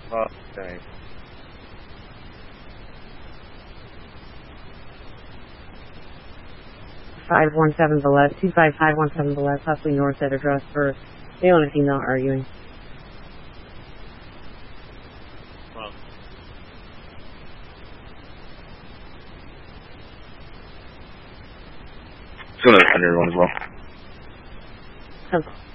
Oh, dang. Five one seven Valette, 25517 Valette, possibly north at address for male and female arguing. Well. 200 one as well.